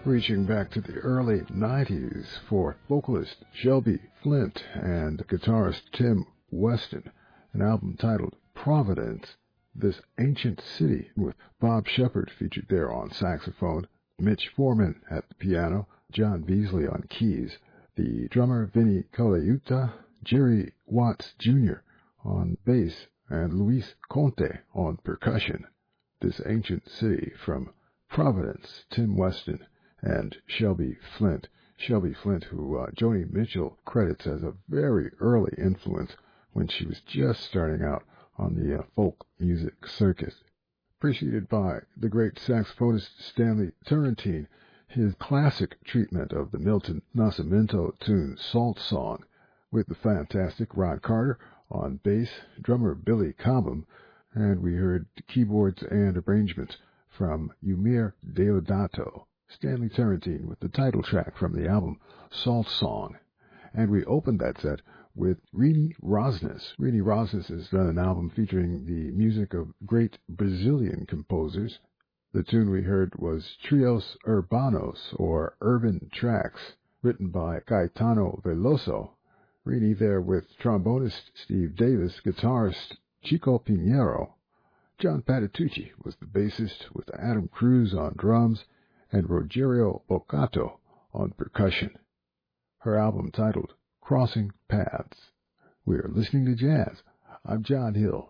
reaching back to the early 90s for vocalist Shelby Flint and guitarist Tim Weston, an album titled Providence, This Ancient City, with Bob Shepard featured there on saxophone, Mitch Foreman at the piano, John Beasley on keys, the drummer Vinny Colaiuta, Jerry Watts Jr. on bass, and Luis Conte on percussion. This Ancient City from Providence, Tim Weston, and Shelby Flint. Shelby Flint, who Joni Mitchell credits as a very early influence when she was just starting out on the folk music circuit. Preceded by the great saxophonist Stanley Turrentine, his classic treatment of the Milton Nascimento tune Salt Song, with the fantastic Rod Carter on bass, drummer Billy Cobham, and we heard keyboards and arrangements from Eumir Deodato. Stanley Turrentine with the title track from the album Salt Song. And we opened that set with Rini Rosnes. Rini Rosnes has done an album featuring the music of great Brazilian composers. The tune we heard was Trios Urbanos, or Urban Tracks, written by Caetano Veloso. Rini there with trombonist Steve Davis, guitarist Chico Pinheiro. John Patitucci was the bassist with Adam Cruz on drums and Rogerio Boccato on percussion. Her album titled Crossing Paths. We're listening to jazz. I'm John Hill.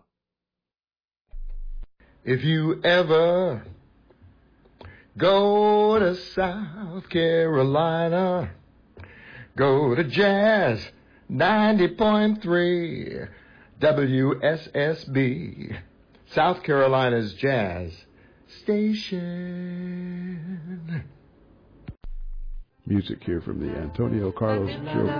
If you ever go to South Carolina, go to Jazz 90.3 WSSB, South Carolina's jazz station. Music here from the Antonio Carlos Show.